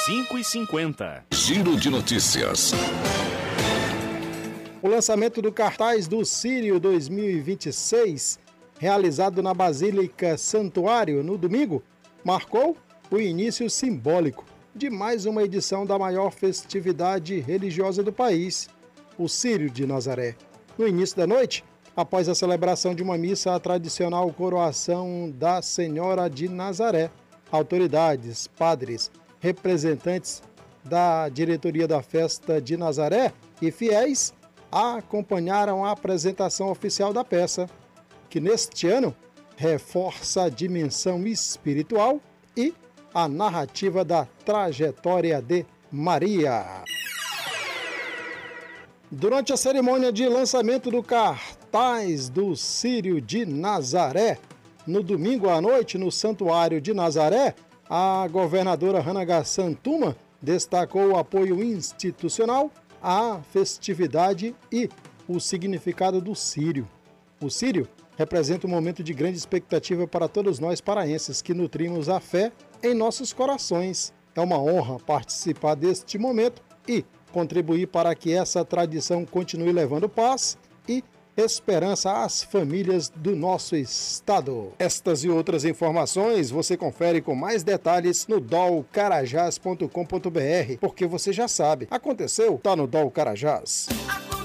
5h50. Giro de notícias. O lançamento do cartaz do Círio 2026, realizado na Basílica Santuário no domingo, marcou o início simbólico de mais uma edição da maior festividade religiosa do país, o Círio de Nazaré. No início da noite, após a celebração de uma missa, a tradicional coroação da Senhora de Nazaré, autoridades, padres, representantes da diretoria da festa de Nazaré e fiéis acompanharam a apresentação oficial da peça, que neste ano reforça a dimensão espiritual e a narrativa da trajetória de Maria. Durante a cerimônia de lançamento do cartaz do Círio de Nazaré, no domingo à noite no Santuário de Nazaré, a governadora Hannah Gassan Tuma destacou o apoio institucional à festividade e o significado do Círio. O Círio representa um momento de grande expectativa para todos nós paraenses que nutrimos a fé em nossos corações. É uma honra participar deste momento e contribuir para que essa tradição continue levando paz e esperança às famílias do nosso estado. Estas e outras informações você confere com mais detalhes no dolcarajás.com.br, porque você já sabe, aconteceu, tá no Dol Carajás.